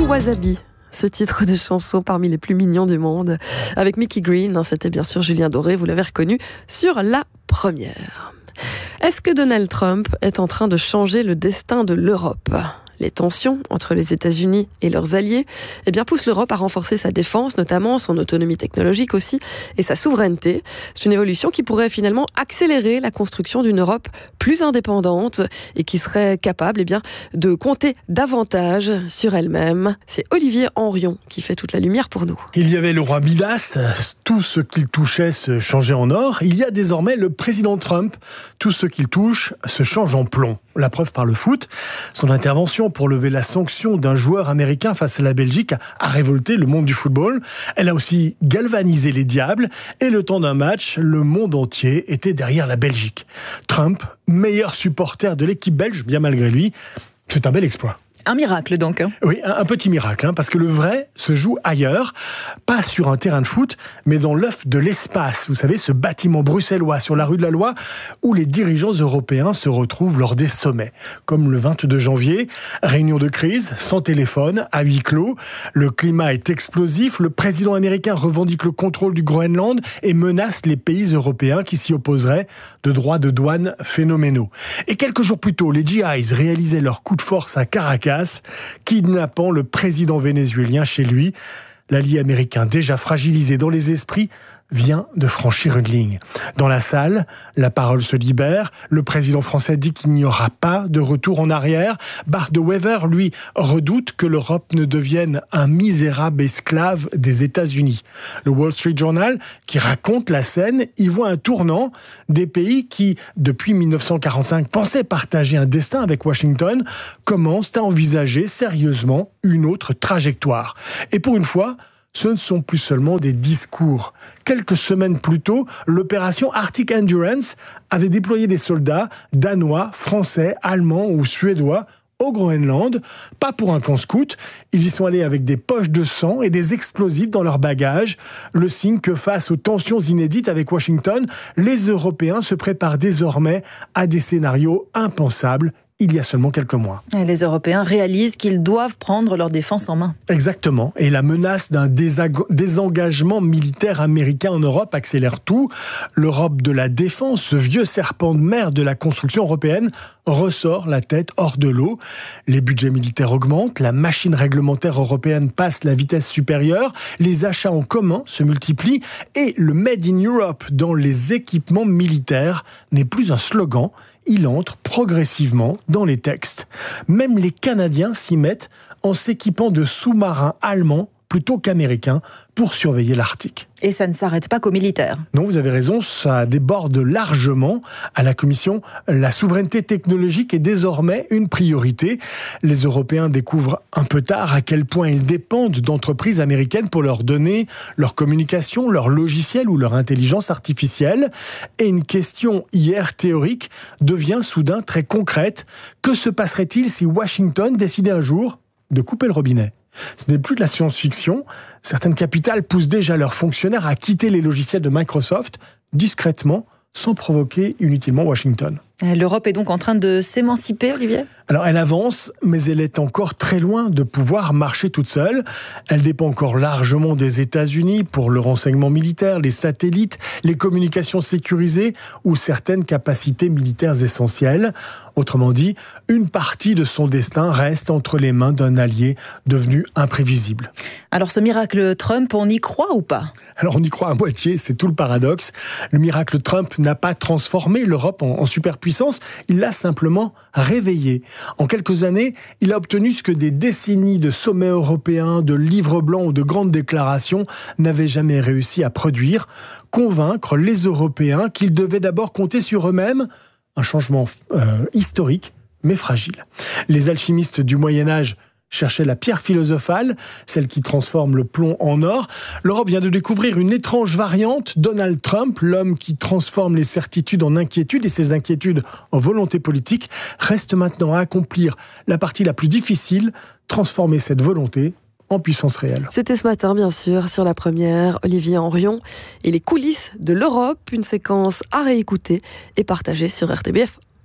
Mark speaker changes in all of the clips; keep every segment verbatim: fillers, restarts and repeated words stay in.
Speaker 1: Wasabi. Ce titre de chanson parmi les plus mignons du monde. Avec Mickey Green, c'était bien sûr Julien Doré, vous l'avez reconnu, sur la première. Est-ce que Donald Trump est en train de changer le destin de l'Europe ? Les tensions entre les États-Unis et leurs alliés eh bien, poussent l'Europe à renforcer sa défense, notamment son autonomie technologique aussi, et sa souveraineté. C'est une évolution qui pourrait finalement accélérer la construction d'une Europe plus indépendante et qui serait capable eh bien, de compter davantage sur elle-même. C'est Olivier Henrion qui fait toute la lumière pour nous.
Speaker 2: Il y avait le roi Midas, tout ce qu'il touchait se changeait en or. Il y a désormais le président Trump, tout ce qu'il touche se change en plomb. La preuve par le foot, son intervention pour lever la sanction d'un joueur américain face à la Belgique a révolté le monde du football. Elle a aussi galvanisé les diables et le temps d'un match, le monde entier était derrière la Belgique. Trump, meilleur supporter de l'équipe belge, bien malgré lui, c'est un bel exploit.
Speaker 3: Un miracle donc. Hein.
Speaker 2: Oui, un, un petit miracle, hein, parce que le vrai se joue ailleurs, pas sur un terrain de foot, mais dans l'œuf de l'espace. Vous savez, ce bâtiment bruxellois sur la rue de la Loi, où les dirigeants européens se retrouvent lors des sommets. Comme le vingt-deux janvier, réunion de crise, sans téléphone, à huis clos. Le climat est explosif, le président américain revendique le contrôle du Groenland et menace les pays européens qui s'y opposeraient de droits de douane phénoménaux. Et quelques jours plus tôt, les G Is réalisaient leur coup de force à Caracas, kidnappant le président vénézuélien chez lui. L'allié américain, déjà fragilisé dans les esprits, vient de franchir une ligne. Dans la salle, la parole se libère. Le président français dit qu'il n'y aura pas de retour en arrière. Bart de Wever, lui, redoute que l'Europe ne devienne un misérable esclave des États-Unis. Le Wall Street Journal, qui raconte la scène, y voit un tournant. Des pays qui, depuis dix-neuf cent quarante-cinq, pensaient partager un destin avec Washington, commencent à envisager sérieusement une autre trajectoire. Et pour une fois, ce ne sont plus seulement des discours. Quelques semaines plus tôt, l'opération Arctic Endurance avait déployé des soldats danois, français, allemands ou suédois au Groenland, pas pour un camp scout. Ils y sont allés avec des poches de sang et des explosifs dans leurs bagages. Le signe que face aux tensions inédites avec Washington, les Européens se préparent désormais à des scénarios impensables il y a seulement quelques mois.
Speaker 3: Et les Européens réalisent qu'ils doivent prendre leur défense en main.
Speaker 2: Exactement. Et la menace d'un désag- désengagement militaire américain en Europe accélère tout. L'Europe de la défense, ce vieux serpent de mer de la construction européenne, ressort la tête hors de l'eau. Les budgets militaires augmentent, la machine réglementaire européenne passe la vitesse supérieure, les achats en commun se multiplient et le Made in Europe dans les équipements militaires n'est plus un slogan. Il entre progressivement dans les textes. Même les Canadiens s'y mettent en s'équipant de sous-marins allemands plutôt qu'américains pour surveiller l'Arctique.
Speaker 3: Et ça ne s'arrête pas qu'aux militaires.
Speaker 2: Non, vous avez raison, ça déborde largement. À la Commission, la souveraineté technologique est désormais une priorité. Les Européens découvrent un peu tard à quel point ils dépendent d'entreprises américaines pour leurs données, leur communication, leur logiciel ou leur intelligence artificielle. Et une question hier théorique devient soudain très concrète. Que se passerait-il si Washington décidait un jour de couper le robinet ? Ce n'est plus de la science-fiction. Certaines capitales poussent déjà leurs fonctionnaires à quitter les logiciels de Microsoft discrètement, sans provoquer inutilement Washington.
Speaker 3: L'Europe est donc en train de s'émanciper, Olivier ?
Speaker 2: Alors elle avance, mais elle est encore très loin de pouvoir marcher toute seule. Elle dépend encore largement des États-Unis pour le renseignement militaire, les satellites, les communications sécurisées ou certaines capacités militaires essentielles. Autrement dit, une partie de son destin reste entre les mains d'un allié devenu imprévisible.
Speaker 3: Alors ce miracle Trump, on y croit ou pas ?
Speaker 2: Alors on y croit à moitié, c'est tout le paradoxe. Le miracle Trump n'a pas transformé l'Europe en, en superpuissance, il l'a simplement réveillée. En quelques années, il a obtenu ce que des décennies de sommets européens, de livres blancs ou de grandes déclarations n'avaient jamais réussi à produire, convaincre les Européens qu'ils devaient d'abord compter sur eux-mêmes, un changement euh, historique mais fragile. Les alchimistes du Moyen-Âge cherchait la pierre philosophale, celle qui transforme le plomb en or. L'Europe vient de découvrir une étrange variante, Donald Trump, l'homme qui transforme les certitudes en inquiétudes et ses inquiétudes en volonté politique, reste maintenant à accomplir la partie la plus difficile, transformer cette volonté en puissance réelle.
Speaker 1: C'était ce matin, bien sûr, sur la première, Olivier Henrion et les coulisses de l'Europe, une séquence à réécouter et partager sur R T B F.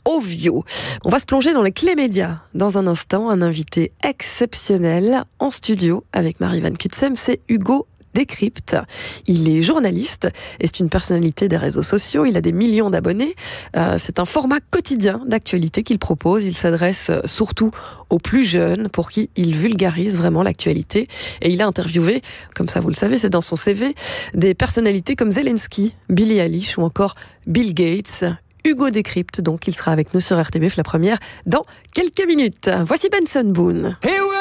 Speaker 1: Ovio. On va se plonger dans les clés médias. Dans un instant, un invité exceptionnel en studio avec Marie Van Cutsem, c'est Hugo Décrypte. Il est journaliste et c'est une personnalité des réseaux sociaux. Il a des millions d'abonnés. Euh, c'est un format quotidien d'actualité qu'il propose. Il s'adresse surtout aux plus jeunes pour qui il vulgarise vraiment l'actualité. Et il a interviewé, comme ça vous le savez, c'est dans son C V, des personnalités comme Zelensky, Billie Eilish ou encore Bill Gates. Hugo Décrypte, donc il sera avec nous sur R T B F la première dans quelques minutes. Voici Benson Boone.